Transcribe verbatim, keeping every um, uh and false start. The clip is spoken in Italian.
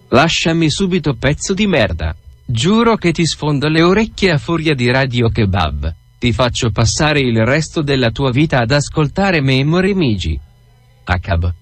Lasciami subito, pezzo di merda. Giuro che ti sfondo le orecchie a furia di radio kebab. Ti faccio passare il resto della tua vita ad ascoltare Memory Migi. Akab.